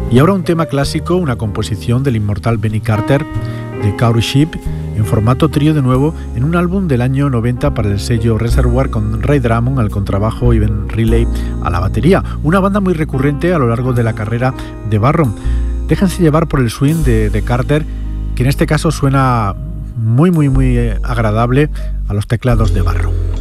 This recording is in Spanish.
Y ahora un tema clásico, una composición del inmortal Benny Carter, de Cowboy Ship, en formato trío de nuevo, en un álbum del año 90 para el sello Reservoir, con Ray Drummond al contrabajo y Ben Riley a la batería. Una banda muy recurrente a lo largo de la carrera de Barron. Déjense llevar por el swing de Carter, que en este caso suena muy agradable a los teclados de Barron.